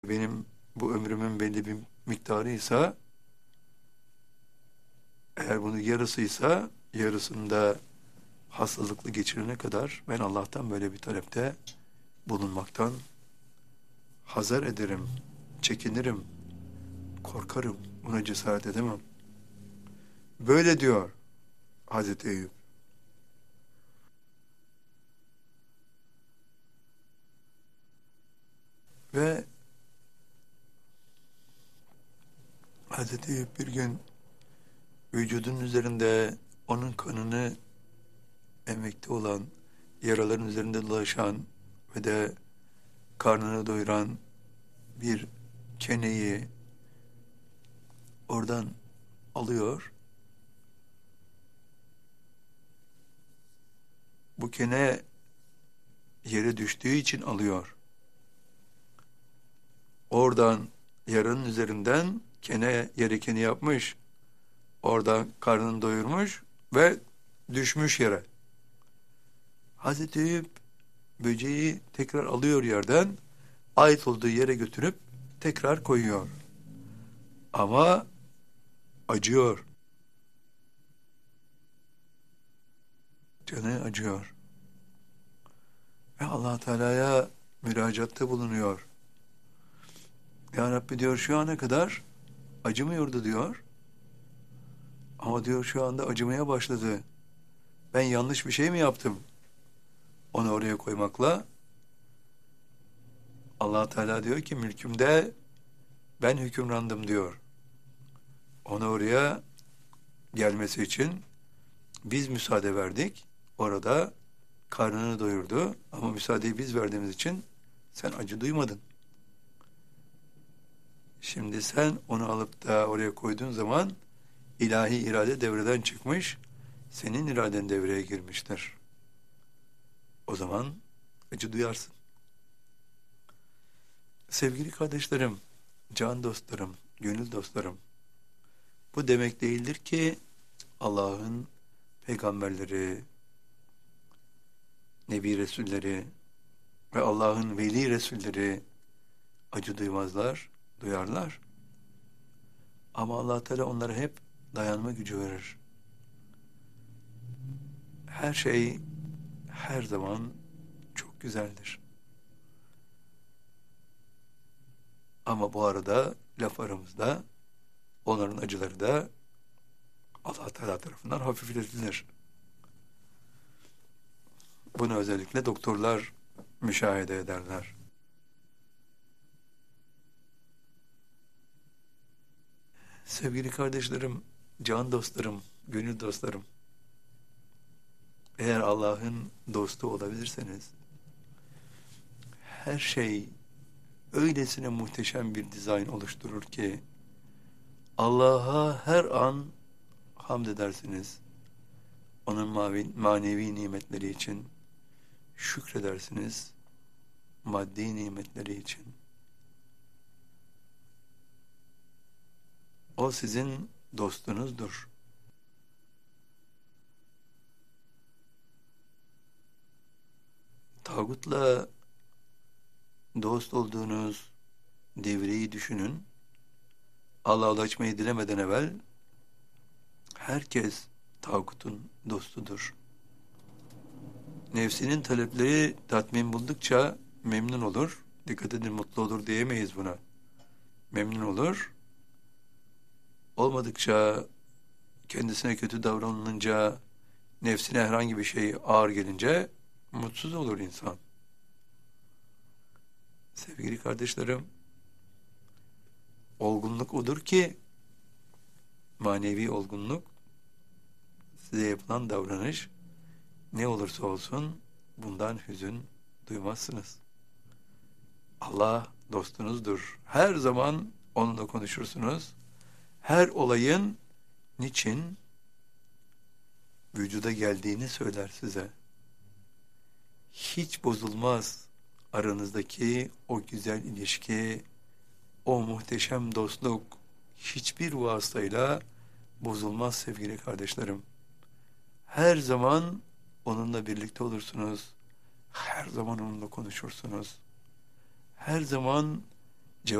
Benim bu ömrümün belli bir miktarıysa, eğer bunun yarısıysa, yarısında hastalıklı geçirene kadar ben Allah'tan böyle bir talepte bulunmaktan hazar ederim, çekinirim, korkarım, buna cesaret edemem. Böyle diyor Hazreti Eyüp. Ve Hazreti Eyüp bir gün vücudun üzerinde onun kanını emmekte olan, yaraların üzerinde dolaşan ve de karnını doyuran bir keneyi oradan alıyor. Bu kene yere düştüğü için alıyor. Oradan yaranın üzerinden kene yapmış. Oradan karnını doyurmuş ve düşmüş yere. Hazreti Eyüp böceği tekrar alıyor yerden, ait olduğu yere götürüp tekrar koyuyor. Ama acıyor. Canı acıyor. Ve Allah Teala'ya müracaatte bulunuyor. Ya Rabbi diyor, şu ana kadar acımıyordu diyor. Ama diyor şu anda acımaya başladı. Ben yanlış bir şey mi yaptım? Onu oraya koymakla. Allah Teala diyor ki mülkümde ben hükümrandım diyor. Onu oraya gelmesi için biz müsaade verdik. Orada karnını doyurdu. Ama müsaadeyi biz verdiğimiz için sen acı duymadın. Şimdi sen onu alıp da oraya koyduğun zaman ilahi irade devreden çıkmış, senin iraden devreye girmiştir. O zaman acı duyarsın. Sevgili kardeşlerim, can dostlarım, gönül dostlarım, bu demek değildir ki Allah'ın peygamberleri, nebi resulleri ve Allah'ın veli resulleri acı duymazlar, duyarlar. Ama Allah Teala onlara hep dayanma gücü verir. Her şey her zaman çok güzeldir. Ama bu arada laf aramızda onların acıları da Allah Teala tarafından hafifletilir. Bunu özellikle doktorlar müşahede ederler. Sevgili kardeşlerim, can dostlarım, gönül dostlarım, eğer Allah'ın dostu olabilirseniz, her şey öylesine muhteşem bir dizayn oluşturur ki, Allah'a her an hamd edersiniz. Onun manevi nimetleri için şükredersiniz, maddi nimetleri için. O sizin dostunuzdur. Tağutla dost olduğunuz devreyi düşünün. Allah'a ulaşmayı dilemeden evvel herkes tağutun dostudur. Nefsinin talepleri tatmin buldukça memnun olur. Dikkat edin, mutlu olur diyemeyiz buna. Memnun olur. Olmadıkça, kendisine kötü davranılınca, nefsine herhangi bir şey ağır gelince mutsuz olur insan. Sevgili kardeşlerim, olgunluk odur ki, manevi olgunluk, size yapılan davranış ne olursa olsun bundan hüzün duymazsınız. Allah dostunuzdur. Her zaman onunla konuşursunuz. Her olayın niçin vücuda geldiğini söyler size. Hiç bozulmaz aranızdaki o güzel ilişki, o muhteşem dostluk hiçbir vasıtayla bozulmaz sevgili kardeşlerim. Her zaman onunla birlikte olursunuz. Her zaman onunla konuşursunuz. Her zaman